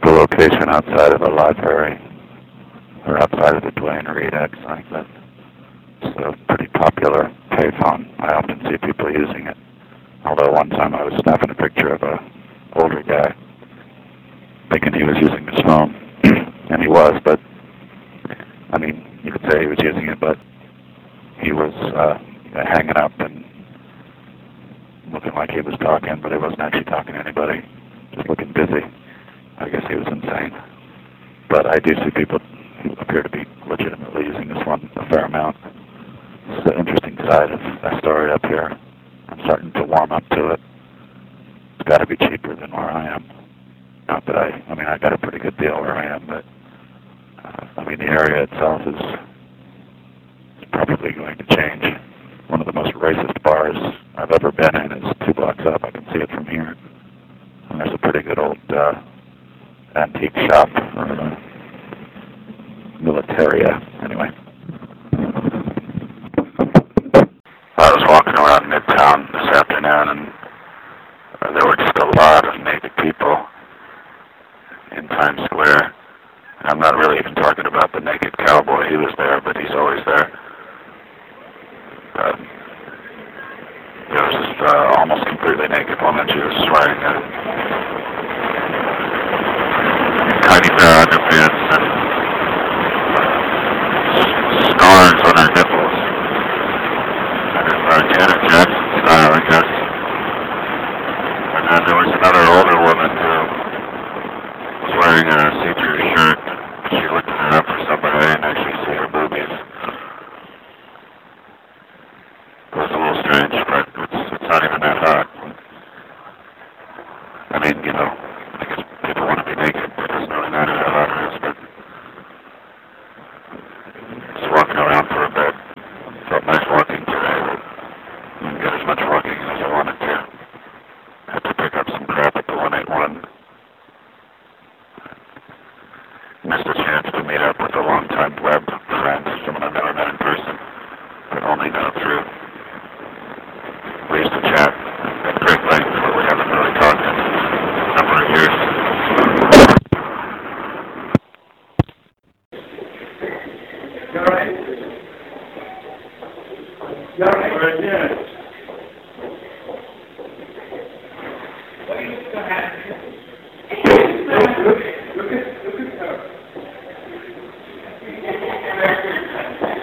a location outside of a library, or outside of the Duane Reade X. I think that's a pretty popular payphone. I often see people using it. Although one time I was snapping a picture of a older guy, thinking he was using his phone, and he was, but, I mean, you could say he was using it, but he was hanging up and looking like he was talking, but he wasn't actually talking to anybody, just looking busy. I guess he was insane. But I do see people who appear to be legitimately using this one a fair amount. It's the interesting side of that story up here. I'm starting to warm up to it. It's got to be cheaper than where I am. Not that I mean, I got a pretty good deal where I am, but I mean, the area itself is probably going to change. One of the most racist bars I've ever been in is 2 blocks up. I can see it from here. And there's a pretty good old antique shop, or militaria, anyway. I was walking around Midtown this afternoon, and there were just a lot of naked people in Times Square. I'm not really even talking about the naked cowboy. He was there, but he's always there. There was this almost completely naked woman. She was wearing tiny pair of underpants and scars on her nipples. Janet Jackson style, I guess. And then there was another older woman who was wearing a see-through shirt. She lifted it up for somebody. I didn't actually see her boobies. It was a little strange, but it's not even that hot. I mean, you know, I guess people want to be naked. It doesn't really matter how hot it is, but just walking around for a bit. Felt nice walking today, but I didn't get as much walking as I wanted to. I had to pick up some crap at the 181. Missed a chance to meet up with a longtime web friend, someone I've never met in person, but only know through. We used to chat at great length, but we haven't really talked in a number of years. You're right. You're right.